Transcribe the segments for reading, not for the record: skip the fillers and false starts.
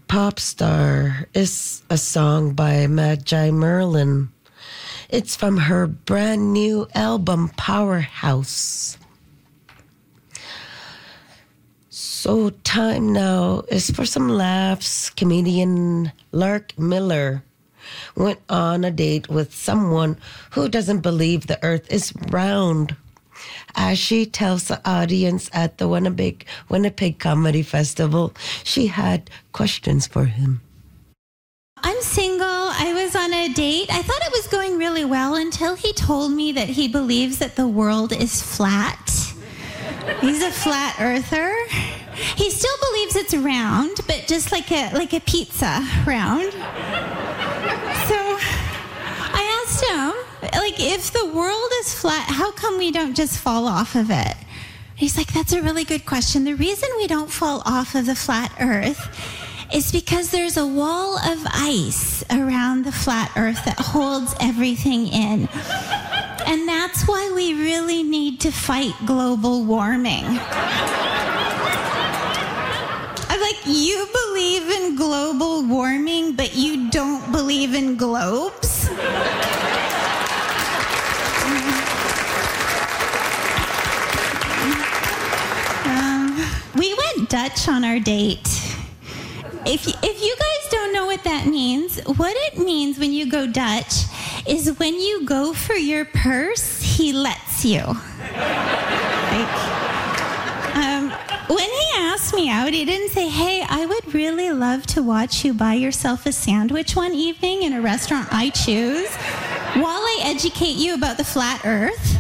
Pop Star is a song by Magi Merlin. It's from her brand new album, Powerhouse. So time now is for some laughs. Comedian Lark Miller went on a date with someone who doesn't believe the earth is round. As she tells the audience at the Winnipeg Comedy Festival, she had questions for him. I'm single. I was on a date. I thought it was going really well until he told me that he believes that the world is flat. He's a flat earther. He still believes it's round, but just like a pizza round. So I asked him, if the world is flat, how come we don't just fall off of it? He's like, that's a really good question. The reason we don't fall off of the flat earth is because there's a wall of ice around the flat earth that holds everything in. And that's why we really need to fight global warming. I'm like, you believe in global warming, but you don't believe in globes? We went Dutch on our date. If you guys don't know what that means, what it means when you go Dutch is when you go for your purse, he lets you. When he asked me out, he didn't say, hey, I would really love to watch you buy yourself a sandwich one evening in a restaurant I choose while I educate you about the flat earth.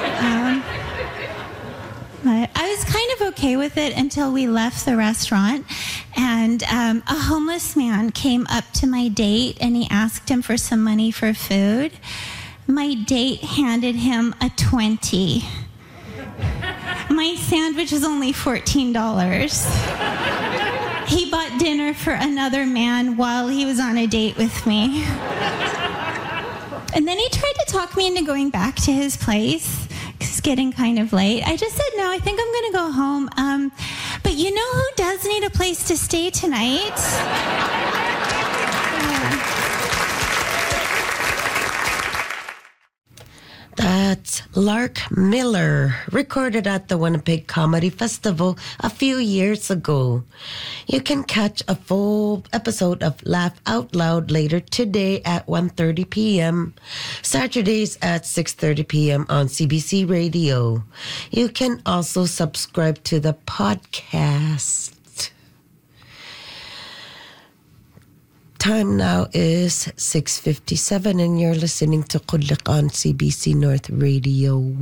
I was kind of okay with it until we left the restaurant, and a homeless man came up to my date and he asked him for some money for food. My date handed him a 20. My sandwich was only $14. He bought dinner for another man while he was on a date with me. And then he tried to talk me into going back to his place. It's getting kind of late. I just said, no, I think I'm going to go home. But you know who does need a place to stay tonight? That's Lark Miller, recorded at the Winnipeg Comedy Festival a few years ago. You can catch a full episode of Laugh Out Loud later today at 1:30 p.m., Saturdays at 6:30 p.m. on CBC Radio. You can also subscribe to the podcast. Time now is 6:57 and you're listening to Kudlik on CBC North Radio.